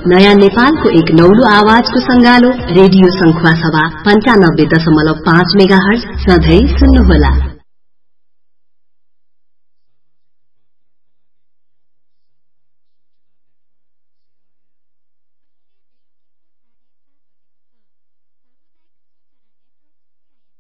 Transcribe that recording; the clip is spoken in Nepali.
नयाँ नेपालको एक नौलो आवाजको संगालो रेडियो संख्वा सभा 95.5 मेगाहर्ज सधैं सुन्नुहोला।